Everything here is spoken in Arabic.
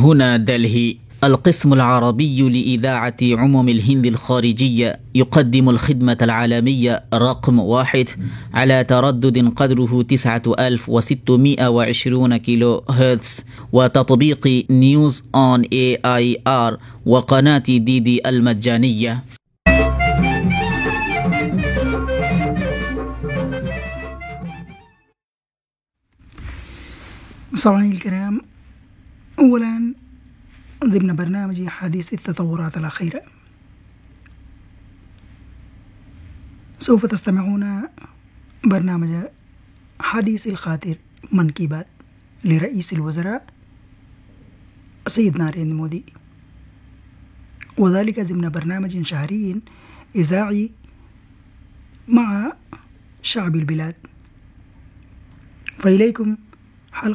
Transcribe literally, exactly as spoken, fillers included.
هنا دلهي. القسم العربي لإذاعة عموم الهند الخارجية يقدم الخدمة العالمية رقم واحد على تردد قدره تسعة آلاف وستمائة وعشرين كيلو هرتز، وتطبيق نيوز أون اي اي ار وقناة دي دي المجانية. مستمعينا الكرام، أولا ضمن برنامج حديث التطورات الأخيرة سوف تستمعون برنامج حديث الخاطر منكبات لرئيس الوزراء السيد ناريندر مودي، وذلك ضمن برنامج شهري إذاعي مع شعب البلاد. فإليكم